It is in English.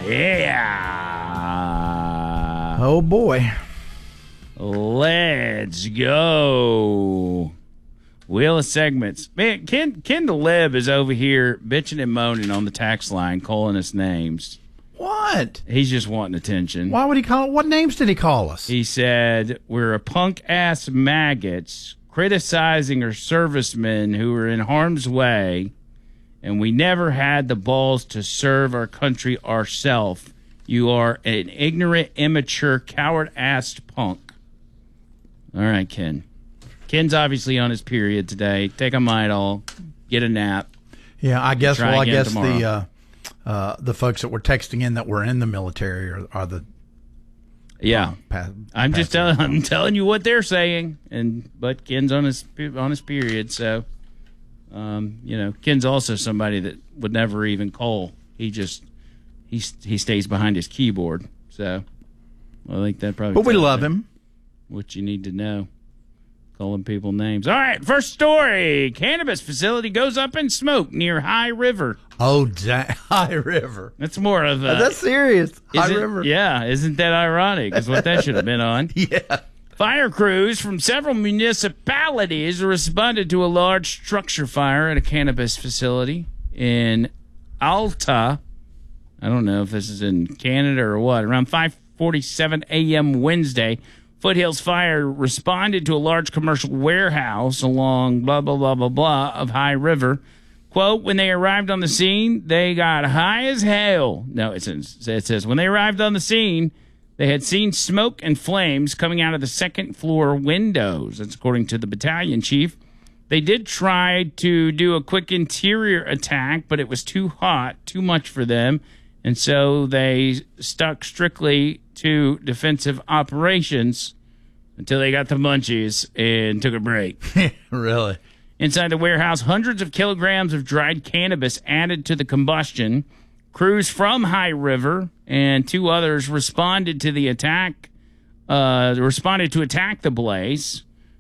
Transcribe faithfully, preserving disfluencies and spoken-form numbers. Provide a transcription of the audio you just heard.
Yeah. Oh, boy. Let's go. Wheel of segments. Man, Ken, Ken the Lib is over here bitching and moaning on the tax line, calling us names. What? He's just wanting attention. Why would he call? What names did he call us? He said, we're a punk-ass maggots criticizing our servicemen who are in harm's way, and we never had the balls to serve our country ourselves. You are an ignorant, immature, coward-ass punk. All right, Ken. Ken's obviously on his period today. Take a Midol, get a nap. Yeah, I guess. Try Well, I again guess tomorrow. the uh, uh, the folks that were texting in that were in the military are, are the Yeah, uh, pa- I'm just passing telling. I'm telling you what they're saying, and but Ken's on his on his period, so um, you know, Ken's also somebody that would never even call. He just he he stays behind his keyboard. So I think that probably. But we tells love you him. What you need to know. Calling people names. All right, first story. Cannabis facility goes up in smoke near High River. Oh, da- High River. That's more of a. Oh, that's serious. High isn't- River. Yeah, isn't that ironic? Is what that should have been on. Yeah. Fire crews from several municipalities responded to a large structure fire at a cannabis facility in Alta. I don't know if this is in Canada or what. Around five forty-seven a.m. Wednesday, Foothills Fire responded to a large commercial warehouse along blah, blah, blah, blah, blah of High River. Quote, when they arrived on the scene, they got high as hell. No, it says, it says when they arrived on the scene, they had seen smoke and flames coming out of the second floor windows. That's according to the battalion chief. They did try to do a quick interior attack, but it was too hot, too much for them. And so they stuck strictly to defensive operations until they got the munchies and took a break. Really? Inside the warehouse, hundreds of kilograms of dried cannabis added to the combustion. Crews from High River and two others responded to the attack, uh, responded to attack the blaze.